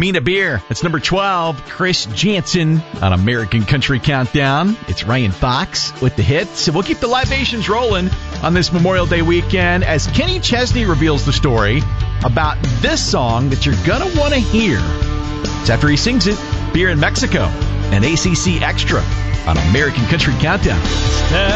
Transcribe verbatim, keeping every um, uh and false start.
Mean a Beer. That's number twelve. Chris Janson on American Country Countdown. It's Ryan Fox with the hits. And we'll keep the libations rolling on this Memorial Day weekend as Kenny Chesney reveals the story about this song that you're going to want to hear. It's after he sings it, Beer in Mexico, and A C C Extra on American Country Countdown.